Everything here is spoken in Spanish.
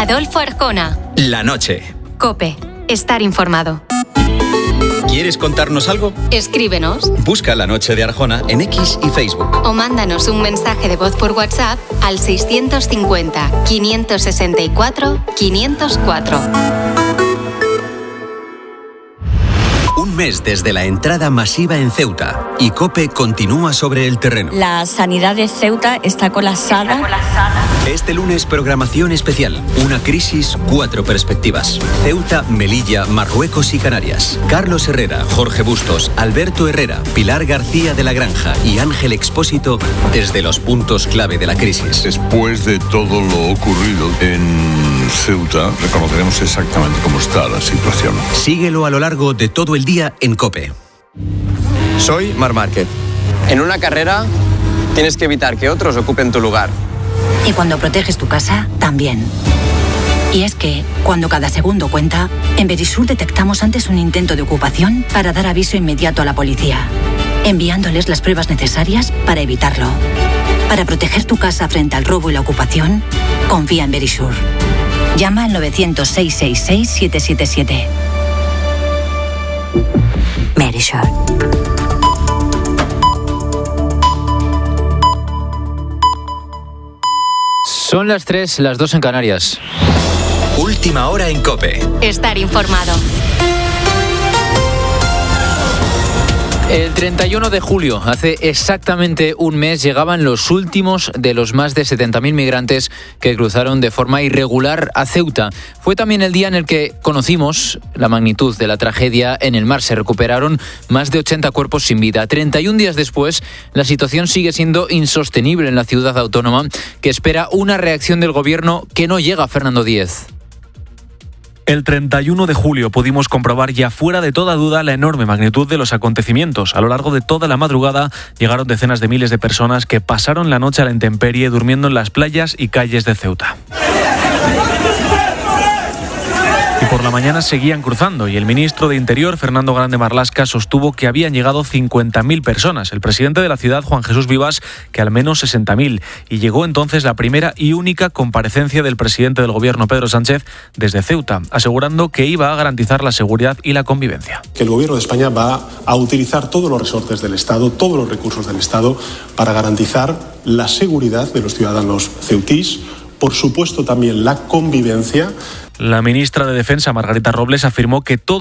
Adolfo Arjona. La noche. COPE. Estar informado. ¿Quieres contarnos algo? Escríbenos. Busca La Noche de Arjona en X y Facebook. O mándanos un mensaje de voz por WhatsApp al 650 564 504. Un mes desde la entrada masiva en Ceuta y COPE continúa sobre el terreno. La sanidad de Ceuta está colapsada. Este lunes, programación especial. Una crisis, 4 perspectivas. Ceuta, Melilla, Marruecos y Canarias. Carlos Herrera, Jorge Bustos, Alberto Herrera, Pilar García de la Granja y Ángel Expósito desde los puntos clave de la crisis. Después de todo lo ocurrido en Ceuta, reconoceremos exactamente cómo está la situación. Síguelo a lo largo de todo el día en COPE. Soy Marc Márquez. En una carrera tienes que evitar que otros ocupen tu lugar. Y cuando proteges tu casa, también. Y es que, cuando cada segundo cuenta, en Verisur detectamos antes un intento de ocupación para dar aviso inmediato a la policía, enviándoles las pruebas necesarias para evitarlo. Para proteger tu casa frente al robo y la ocupación, confía en Verisur. Llama al 900-666-777. Verisur. Son las 3, las 2 en Canarias. Última hora en COPE. Estar informado. El 31 de julio, hace exactamente un mes, llegaban los últimos de los más de 70.000 migrantes que cruzaron de forma irregular a Ceuta. Fue también el día en el que conocimos la magnitud de la tragedia en el mar. Se recuperaron más de 80 cuerpos sin vida. 31 días después, la situación sigue siendo insostenible en la ciudad autónoma, que espera una reacción del gobierno que no llega, Fernando Díez. El 31 de julio pudimos comprobar ya fuera de toda duda la enorme magnitud de los acontecimientos. A lo largo de toda la madrugada llegaron decenas de miles de personas que pasaron la noche a la intemperie durmiendo en las playas y calles de Ceuta. Y por la mañana seguían cruzando y el ministro de Interior, Fernando Grande Marlaska, sostuvo que habían llegado 50.000 personas. El presidente de la ciudad, Juan Jesús Vivas, que al menos 60.000. Y llegó entonces la primera y única comparecencia del presidente del gobierno, Pedro Sánchez, desde Ceuta, asegurando que iba a garantizar la seguridad y la convivencia. Que el gobierno de España va a utilizar todos los resortes del Estado, todos los recursos del Estado, para garantizar la seguridad de los ciudadanos ceutís, por supuesto también la convivencia. La ministra de Defensa, Margarita Robles, afirmó que todo